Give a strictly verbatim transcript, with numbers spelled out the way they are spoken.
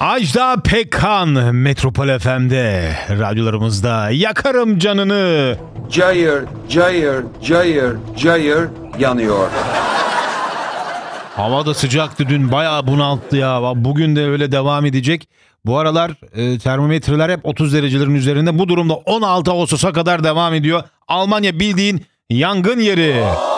Ajda Pekkan Metropol F M'de radyolarımızda yakarım canını. Cayır, cayır, cayır, cayır yanıyor. Hava da sıcaktı dün, bayağı bunalttı ya. Bugün de öyle devam edecek. Bu aralar e, termometreler hep otuz derecelerin üzerinde. Bu durumda on altı Ağustos'a kadar devam ediyor. Almanya bildiğin yangın yeri.